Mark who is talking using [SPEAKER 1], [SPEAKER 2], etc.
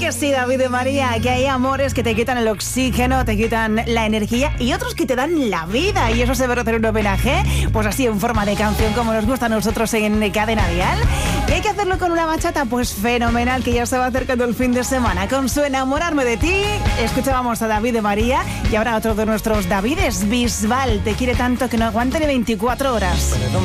[SPEAKER 1] que sí, David de María, que hay amores que te quitan el oxígeno, te quitan la energía y otros que te dan la vida, y eso se merece un homenaje, pues así en forma de canción como nos gusta a nosotros en Cadena Dial. ¿Y hay que hacerlo con una bachata? Pues fenomenal, que ya se va acercando el fin de semana. Con su Enamorarme de ti, escuchábamos a David de María y ahora otro de nuestros Davides, Bisbal, te quiere tanto que no aguante ni 24 horas.